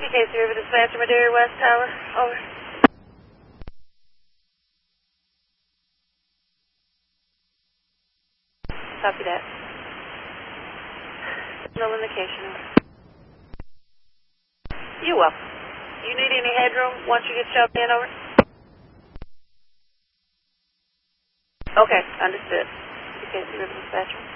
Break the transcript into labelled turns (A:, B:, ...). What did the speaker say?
A: Casey River Dispatcher, Madeira West Tower. Over. Copy that. No indication. You're welcome. You need any headroom once you get shoved in, over? Okay, understood. Casey River Dispatcher.